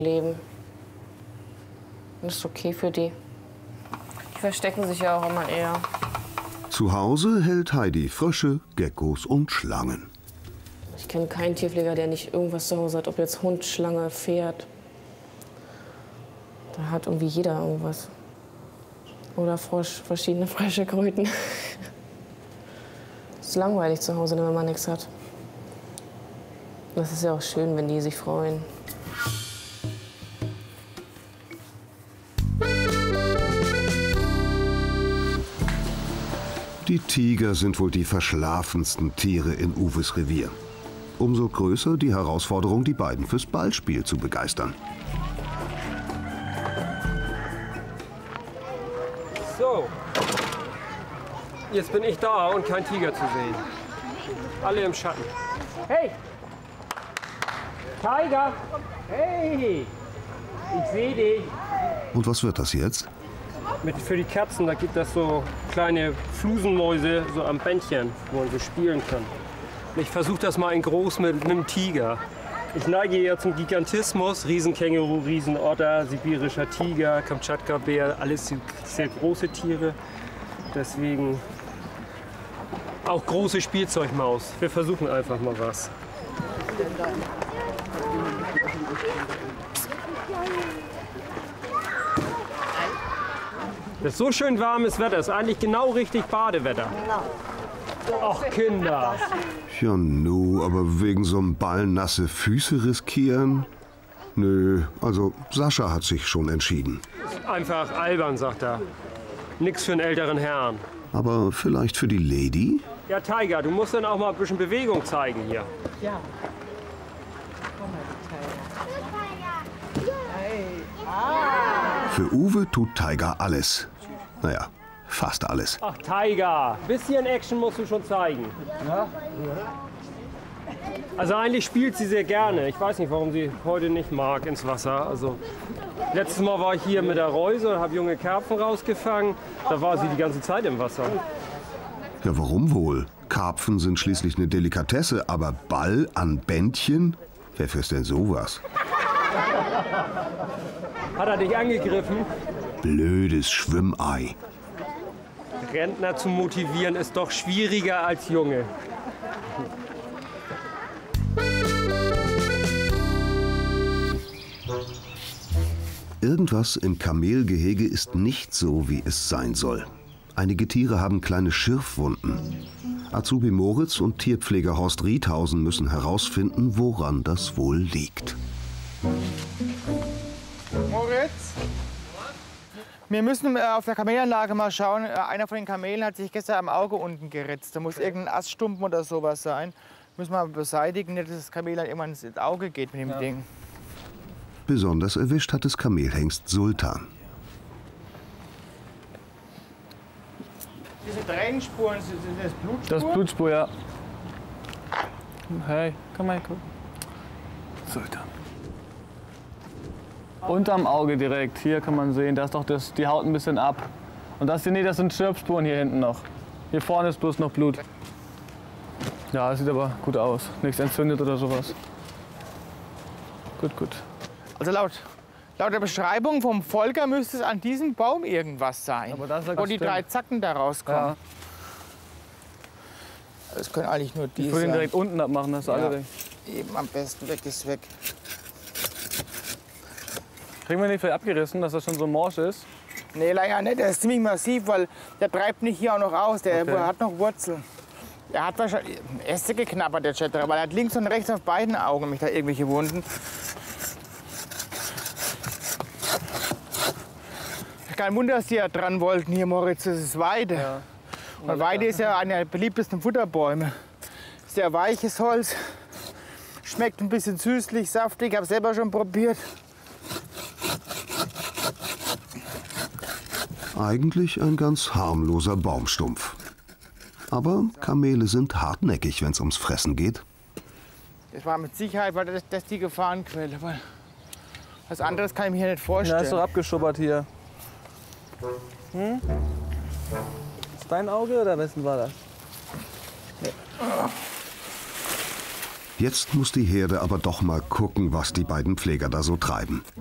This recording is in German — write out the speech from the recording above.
leben. Das ist okay für die. Die verstecken sich ja auch immer eher. Zu Hause hält Heidi Frösche, Geckos und Schlangen. Ich kenne keinen Tierpfleger, der nicht irgendwas zu Hause hat. Ob jetzt Hund, Schlange, Pferd. Da hat irgendwie jeder irgendwas. Oder Frosch, verschiedene Frösche, Kröten. Es ist langweilig zu Hause, wenn man nichts hat. Das ist ja auch schön, wenn die sich freuen. Die Tiger sind wohl die verschlafensten Tiere in Uwes Revier. Umso größer die Herausforderung, die beiden fürs Ballspiel zu begeistern. So, jetzt bin ich da und kein Tiger zu sehen. Alle im Schatten. Hey! Tiger! Hey! Ich sehe dich! Und was wird das jetzt? Für die Katzen, da gibt es so kleine Flusenmäuse so am Bändchen, wo man so spielen kann. Ich versuche das mal in groß mit einem Tiger. Ich neige ja zum Gigantismus, Riesenkänguru, Riesenotter, sibirischer Tiger, Kamtschatka-Bär, alles sehr große Tiere. Deswegen auch große Spielzeugmaus. Wir versuchen einfach mal was. Das ist so schön warmes Wetter, ist eigentlich genau richtig Badewetter. Ach Kinder. Ja, nu, aber wegen so einem Ball nasse Füße riskieren? Nö, also Sascha hat sich schon entschieden. Einfach albern, sagt er. Nix für einen älteren Herrn. Aber vielleicht für die Lady? Ja, Tiger, du musst dann auch mal ein bisschen Bewegung zeigen hier. Ja. Für Uwe tut Tiger alles. Naja, fast alles. Ach, Tiger, bisschen Action musst du schon zeigen. Ja. Also eigentlich spielt sie sehr gerne. Ich weiß nicht, warum sie heute nicht mag ins Wasser. Also, letztes Mal war ich hier mit der Reuse und habe junge Karpfen rausgefangen. Da war sie die ganze Zeit im Wasser. Ja, warum wohl? Karpfen sind schließlich eine Delikatesse, aber Ball an Bändchen? Wer frisst denn sowas? Hat er dich angegriffen? Blödes Schwimmei. Rentner zu motivieren ist doch schwieriger als Junge. Irgendwas im Kamelgehege ist nicht so, wie es sein soll. Einige Tiere haben kleine Schürfwunden. Azubi Moritz und Tierpfleger Horst Riethausen müssen herausfinden, woran das wohl liegt. Moritz? Wir müssen auf der Kamelanlage mal schauen. Einer von den Kamelen hat sich gestern am Auge unten geritzt. Da muss irgendein Aststumpen oder sowas sein. Müssen wir beseitigen, nicht, dass das Kamel dann irgendwann ins Auge geht mit dem Ding. Besonders erwischt hat es Kamelhengst Sultan. Diese Tränenspuren, sind das Blutspuren? Das ist Blutspur, ja. Hey, komm mal, guck. Sultan. Unterm Auge direkt, hier kann man sehen, da ist doch die Haut ein bisschen ab. Und das sind Stirbspuren hier hinten noch. Hier vorne ist bloß noch Blut. Ja, das sieht aber gut aus. Nichts entzündet oder sowas. Gut, gut. Also laut der Beschreibung vom Volker müsste es an diesem Baum irgendwas sein, Aber das wo die stimmt. 3 Zacken da rauskommen. Ja. Das können eigentlich nur die Ich würde ihn sein. direkt unten abmachen, das ist alle weg. Eben am besten weg ist weg. Kriegen wir nicht viel abgerissen, dass das schon so morsch ist? Nee, leider nicht. Der ist ziemlich massiv, weil der treibt nicht hier auch noch aus. Der Okay. hat noch Wurzeln. Er hat wahrscheinlich Äste geknabbert, der Chatterer, weil er hat links und rechts auf beiden Augen nämlich da irgendwelche Wunden. Kein Wunder, dass die ja dran wollten hier, Moritz. Das ist Weide. Ja. Und Weide ist ja einer der beliebtesten Futterbäume. Sehr weiches Holz. Schmeckt ein bisschen süßlich, saftig. Ich habe selber schon probiert. Eigentlich ein ganz harmloser Baumstumpf. Aber Kamele sind hartnäckig, wenn es ums Fressen geht. Das war mit Sicherheit war das die Gefahrenquelle. Weil was anderes kann ich mir hier nicht Ja, vorstellen. ist doch abgeschubbert hier. Hm? Ist dein Auge oder wessen war das? Jetzt muss die Herde aber doch mal gucken, was die beiden Pfleger da so treiben.